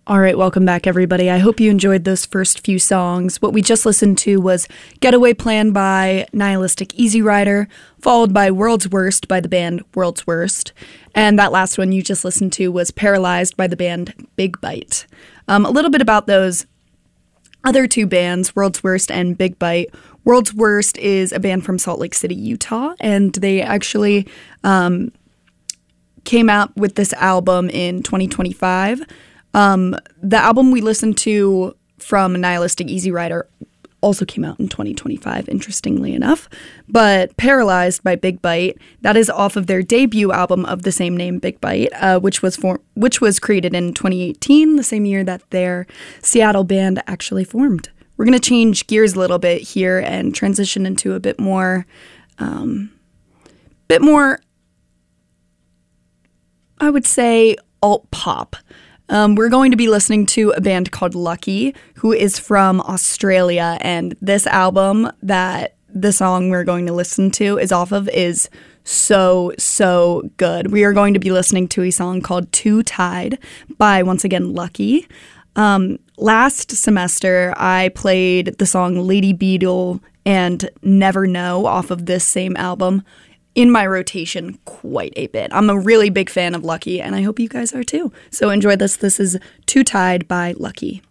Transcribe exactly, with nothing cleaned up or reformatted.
All right, welcome back, everybody. I hope you enjoyed those first few songs. What we just listened to was Getaway Plan by Nihilistic Easy Rider, followed by World's Worst by the band World's Worst. And that last one you just listened to was Paralyzed by the band Big Bite. Um, a little bit about those other two bands, World's Worst and Big Bite. World's Worst is a band from Salt Lake City, Utah, and they actually um, came out with this album in twenty twenty-five. Um, the album we listened to from Nihilistic Easy Rider also came out in twenty twenty-five, interestingly enough. But Paralyzed by Big Bite, that is off of their debut album of the same name, Big Bite, uh, which was for- which was created in twenty eighteen, the same year that their Seattle band actually formed. We're going to change gears a little bit here and transition into a bit more, um, bit more, I would say, alt-pop. Um, we're going to be listening to a band called Lucky, who is from Australia, and this album that the song we're going to listen to is off of is so, so good. We are going to be listening to a song called Too Tied by, once again, Lucky. Um, last semester, I played the song Lady Beetle and Never Know off of this same album in my rotation quite a bit. I'm a really big fan of Lucky, and I hope you guys are too. So enjoy this. This is Too Tied by Lucky.